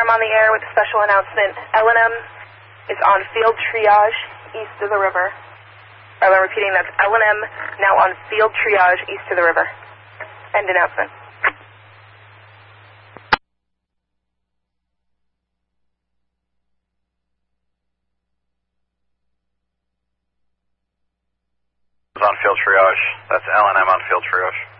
on the air with a special announcement. L&M is on field triage east of the river. I'm repeating, that's L&M now on field triage east of the river. End announcement. On field triage. That's L&M on field triage.